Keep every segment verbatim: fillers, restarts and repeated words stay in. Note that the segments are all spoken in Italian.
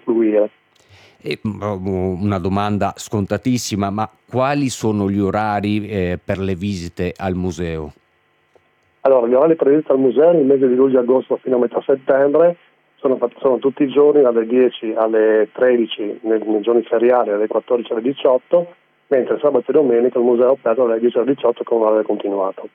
fluire. E, mm, una domanda scontatissima, ma quali sono gli orari eh, per le visite al museo? Allora, gli orari previsti al museo nel mese di luglio e agosto fino a metà settembre sono, fat- sono tutti i giorni dalle dieci alle tredici nei, nei giorni feriali, dalle quattordici alle diciotto, mentre sabato e domenica il museo è aperto dalle dieci alle diciotto con un orario continuato.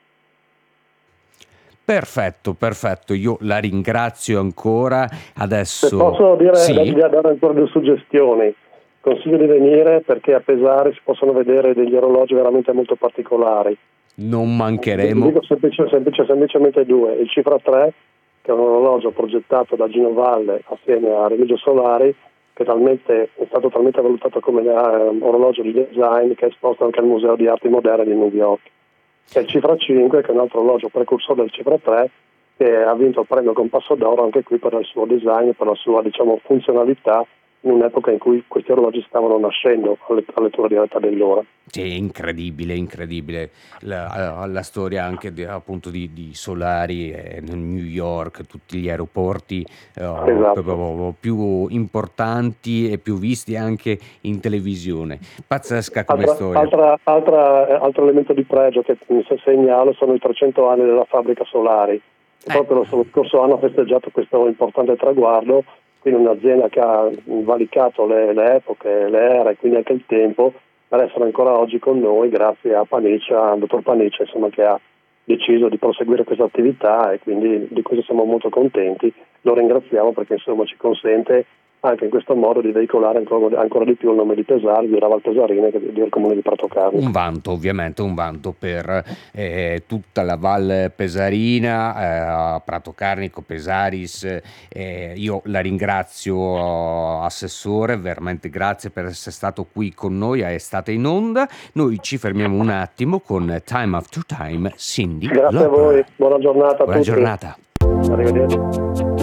Perfetto, perfetto, io la ringrazio ancora. Se Adesso posso dire, sì, da- dare ancora due suggestioni, consiglio di venire perché a Pesari si possono vedere degli orologi veramente molto particolari. non Vi mancheremo. dico semplice- semplice- semplicemente due. Il Cifra tre, che è un orologio progettato da Gino Valle assieme a Remigio Solari, che è, talmente, è stato talmente valutato come eh, orologio di design che è esposto anche al Museo di Arti Moderne di New York. E il Cifra cinque, che è un altro orologio precursore del Cifra tre, che ha vinto il premio Compasso d'Oro anche qui per il suo design e per la sua, diciamo, funzionalità in un'epoca in cui questi orologi stavano nascendo a let- a lettura diretta dell'ora. Sì, è incredibile, incredibile la, la storia anche di, appunto di, di Solari eh, nel New York, tutti gli aeroporti eh, Esatto. proprio più importanti e più visti anche in televisione. Pazzesca come Altra, storia. altra, altra, eh, altro elemento di pregio che mi sa- segnalo sono i trecento anni della fabbrica Solari. Eh, Proprio lo scorso anno ha festeggiato questo importante traguardo, quindi un'azienda che ha valicato le, le epoche, le ere e quindi anche il tempo per essere ancora oggi con noi grazie a Paniccia, al dottor Paniccia, insomma, che ha deciso di proseguire questa attività e quindi di questo siamo molto contenti. Lo ringraziamo perché insomma ci consente anche in questo modo di veicolare ancora, ancora di più il nome di Pesari, di Raval Pesarina e del comune di Prato Carnico. Un vanto, ovviamente, un vanto per eh, tutta la Val Pesarina, eh, Prato Carnico, Pesaris. Eh, io la ringrazio, Assessore, veramente grazie per essere stato qui con noi a Estate in Onda. Noi ci fermiamo un attimo con Time After Time, Cyndi Grazie a voi, Lauper. buona giornata a Buona tutti. giornata. Arrivederci.